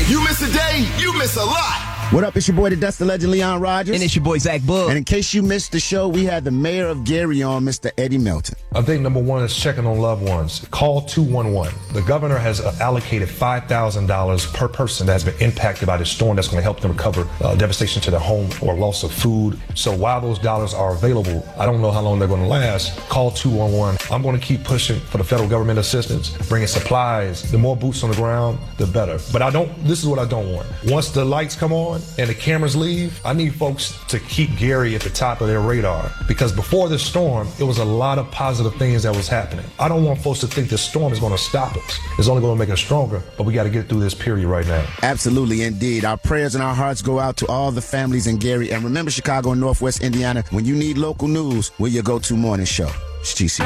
You miss a day, you miss a lot. What up, it's your boy, the Dustin Legend, Leon Rogers. And it's your boy, Zach Bull. And in case you missed the show, we had the mayor of Gary on, Mr. Eddie Melton. I think number one is checking on loved ones. Call 211. The governor has allocated $5,000 per person that has been impacted by this storm that's going to help them recover devastation to their home or loss of food. So while those dollars are available, I don't know how long they're going to last. Call 211. I'm going to keep pushing for the federal government assistance, bringing supplies. The more boots on the ground, the better. But this is what I don't want. Once the lights come on and the cameras leave, I need folks to keep Gary at the top of their radar, because before this storm, it was a lot of positive things that was happening. I don't want folks to think this storm is going to stop us. It's only going to make us stronger, but we got to get through this period right now. Absolutely, indeed. Our prayers and our hearts go out to all the families in Gary. And remember, Chicago and Northwest Indiana, when you need local news, we're your go-to morning show. It's GC.